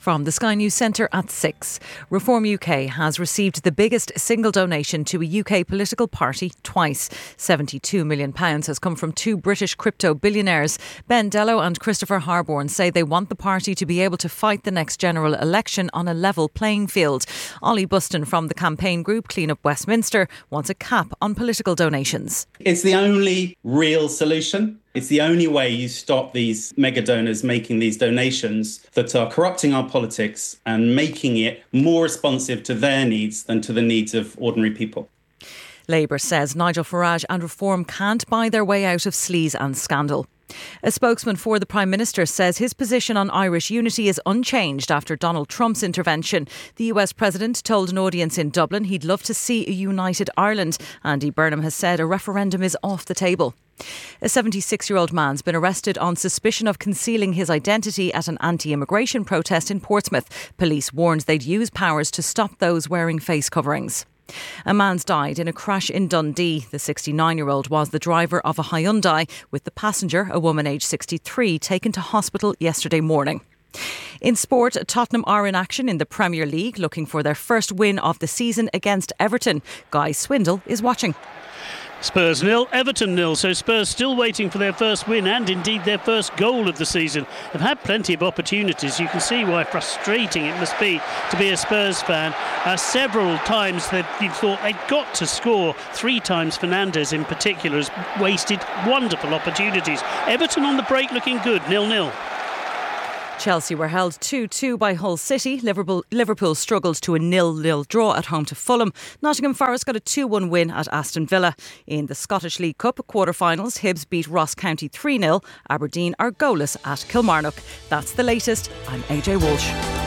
From the Sky News Centre at 6. Reform UK has received the biggest single donation to a UK political party twice. £72 million has come from two British crypto billionaires. Ben Dello and Christopher Harborne say they want the party to be able to fight the next general election on a level playing field. Ollie Buston from the campaign group Clean Up Westminster wants a cap on political donations. It's the only real solution. It's the only way you stop these mega donors making these donations that are corrupting our politics and making it more responsive to their needs than to the needs of ordinary people. Labour says Nigel Farage and Reform can't buy their way out of sleaze and scandal. A spokesman for the Prime Minister says his position on Irish unity is unchanged after Donald Trump's intervention. The US President told an audience in Dublin he'd love to see a united Ireland. Andy Burnham has said a referendum is off the table. A 76-year-old man's been arrested on suspicion of concealing his identity at an anti-immigration protest in Portsmouth. Police warned they'd use powers to stop those wearing face coverings. A man's died in a crash in Dundee. The 69-year-old was the driver of a Hyundai, with the passenger, a woman aged 63, taken to hospital yesterday morning. In sport, Tottenham are in action in the Premier League, looking for their first win of the season against Everton. Guy Swindle is watching. Spurs 0, Everton 0, so Spurs still waiting for their first win and indeed their first goal of the season. They've had plenty of opportunities. You can see why frustrating it must be to be a Spurs fan. Several times that you thought they'd got to score. 3 times Fernandes in particular has wasted wonderful opportunities. Everton on the break looking good, 0-0. Chelsea were held 2-2 by Hull City. Liverpool struggled to a 0-0 draw at home to Fulham. Nottingham Forest got a 2-1 win at Aston Villa. In the Scottish League Cup quarter-finals, Hibs beat Ross County 3-0. Aberdeen are goalless at Kilmarnock. That's the latest. I'm AJ Walsh.